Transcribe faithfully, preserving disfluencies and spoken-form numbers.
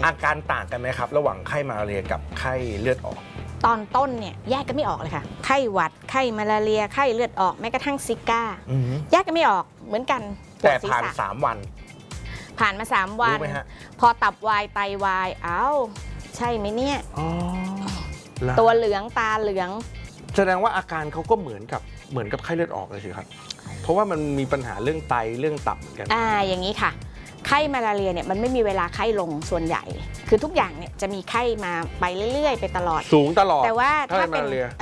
อาการต่างกันไหมครับระหว่างไข้มาลาเรียกับไข้เลือดออกตอนต้นเนี่ยแยกกันไม่ออกเลยค่ะไข้หวัดไข้มาลาเรียไข้เลือดออกแม้กระทั่งซิก้าแยกกันไม่ออกเหมือนกันแต่ผ่านสามวันผ่านมาสามวันพอตับวายไตวายเอ้าใช่ไหมเนี่ยตัวเหลืองตาเหลืองแสดงว่าอาการเขาก็เหมือนกับเหมือนกับไข้เลือดออกเลยสิครับเพราะว่ามันมีปัญหาเรื่องไตเรื่องตับเหมือนกันอ่าอย่างนี้ค่ะไข้มาลาเรียเนี่ยมันไม่มีเวลาไข้ลงส่วนใหญ่คือทุกอย่างเนี่ยจะมีไข้มาไปเรื่อยๆไปตลอดสูงตลอดแต่ว่าถ้าเป็น